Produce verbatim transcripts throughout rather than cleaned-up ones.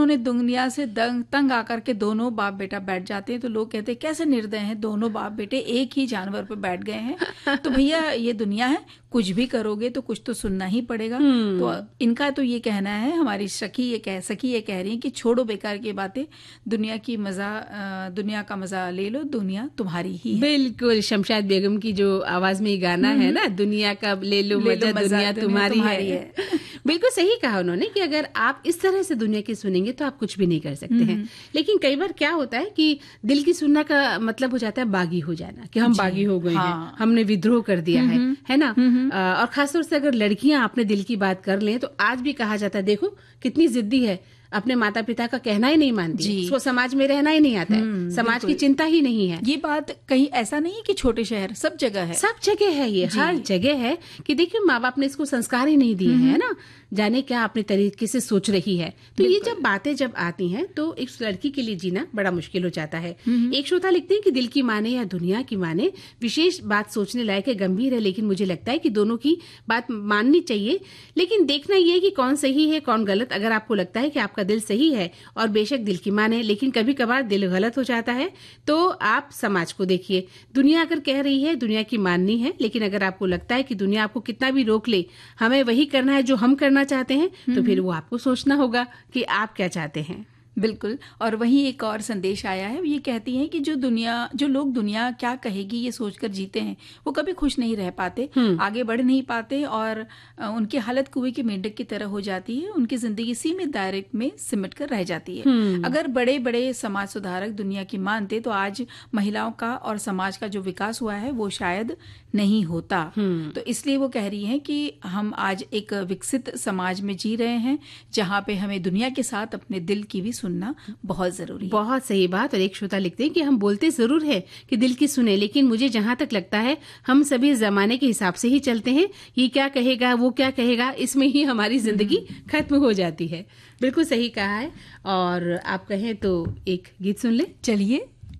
उन्होंने दुनिया से दंग तंग आकर के दोनों बाप बेटा बैठ जाते हैं तो लोग कहते हैं कैसे निर्दय हैं, दोनों बाप बेटे एक ही जानवर पर बैठ गए हैं। तो भैया ये दुनिया है, कुछ भी करोगे तो कुछ तो सुनना ही पड़ेगा। तो इनका तो ये कहना है, हमारी सखी ये कह सखी ये कह रही है कि छोड़ो बेकार की बातें, दुनिया की मजा दुनिया का मजा ले लो, दुनिया तुम्हारी ही है। बिल्कुल, शमशाद बेगम की जो आवाज में गाना है ना, दुनिया का ले लो मजा, दुनिया, दुनिया तुम्हारी, तुम्हारी है, है। बिल्कुल सही कहा उन्होंने कि अगर आप इस तरह से दुनिया की सुनेंगे तो आप कुछ भी नहीं कर सकते हैं। लेकिन कई बार क्या होता है कि दिल की सुनना का मतलब हो जाता है बागी हो जाना, कि हम बागी हो गए हाँ। हैं, हमने विद्रोह कर दिया है, है ना। और खासतौर से अगर लड़कियां अपने दिल की बात कर लें तो आज भी कहा जाता है देखो कितनी जिद्दी है, अपने माता पिता का कहना ही नहीं मानती, उसको समाज में रहना ही नहीं आता है, समाज की चिंता ही नहीं है। ये बात कहीं ऐसा नहीं है कि छोटे शहर, सब जगह है, सब जगह है, ये हर जगह है कि देखिए माँ बाप ने इसको संस्कार ही नहीं दिए हैं ना, जाने क्या अपने तरीके से सोच रही है। तो ये जब बातें जब आती हैं तो एक लड़की के लिए जीना बड़ा मुश्किल हो जाता है। एक श्रोता लिखते हैं कि दिल की माने या दुनिया की माने, विशेष बात सोचने लायक है, गंभीर है, लेकिन मुझे लगता है कि दोनों की बात माननी चाहिए, लेकिन देखना ये कि कौन सही है कौन गलत। अगर आपको लगता है कि आपका दिल सही है और बेशक दिल की माने, लेकिन कभी कभार दिल गलत हो जाता है, तो आप समाज को देखिए। दुनिया अगर कह रही है दुनिया की माननी है, लेकिन अगर आपको लगता है कि दुनिया आपको कितना भी रोक ले, हमें वही करना है जो हम करना चाहते हैं, तो फिर वो आपको सोचना होगा कि आप क्या चाहते हैं। बिल्कुल। और वहीं एक और संदेश आया है, ये कहती हैं कि जो दुनिया जो लोग दुनिया क्या कहेगी ये सोचकर जीते हैं वो कभी खुश नहीं रह पाते, आगे बढ़ नहीं पाते और उनकी हालत कुएं के मेंढक की तरह हो जाती है, उनकी जिंदगी सीमित दायरे में सिमट कर रह जाती है। अगर बड़े बड़े समाज सुधारक दुनिया की मानते तो आज महिलाओं का और समाज का जो विकास हुआ है वो शायद नहीं होता। तो इसलिए वो कह रही हैं कि हम आज एक विकसित समाज में जी रहे हैं जहाँ पे हमें दुनिया के साथ अपने दिल की भी सुनना बहुत जरूरी है। बहुत सही बात। और एक श्रोता लिखते हैं कि हम बोलते जरूर है कि दिल की सुने, लेकिन मुझे जहाँ तक लगता है हम सभी जमाने के हिसाब से ही चलते हैं। ये क्या कहेगा वो क्या कहेगा, इसमें ही हमारी जिंदगी खत्म हो जाती है। बिल्कुल सही कहा है। और आप कहें तो एक गीत सुन ले। चलिए।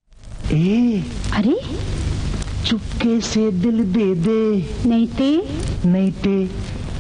ए अरे चुपके से दिल दे दे, नहीं ते नहीं ते